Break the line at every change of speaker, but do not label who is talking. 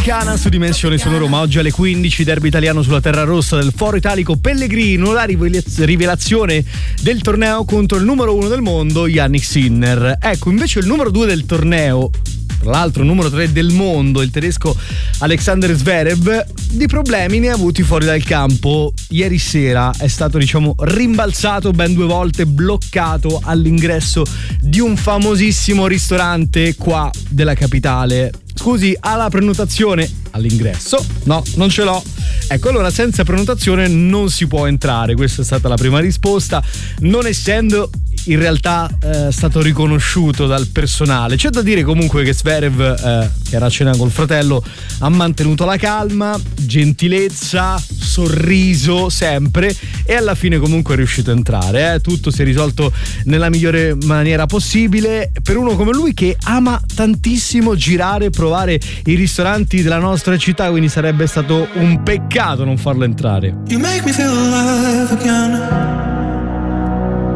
Toscana su Dimensione Sonora, ma oggi alle 15 derby italiano sulla terra rossa del Foro Italico Pellegrino, la rivelazione del torneo contro il numero 1 del mondo, Jannik Sinner. Ecco, invece il numero 2 del torneo, tra l'altro numero 3 del mondo, il tedesco Alexander Zverev, di problemi ne ha avuti fuori dal campo. Ieri sera è stato, rimbalzato ben 2 volte, bloccato all'ingresso di un famosissimo ristorante qua della capitale. Scusi, ha la prenotazione all'ingresso? No, non ce l'ho. Ecco, allora senza prenotazione non si può entrare. Questa è stata la prima risposta, non essendo in realtà stato riconosciuto dal personale. C'è da dire comunque che Zverev, che era a cena col fratello, ha mantenuto la calma, gentilezza, sorriso sempre, e alla fine comunque è riuscito a entrare. Tutto si è risolto nella migliore maniera possibile per uno come lui che ama tantissimo girare, provare i ristoranti della nostra città, quindi sarebbe stato un peccato non farlo entrare.
You make me feel alive again.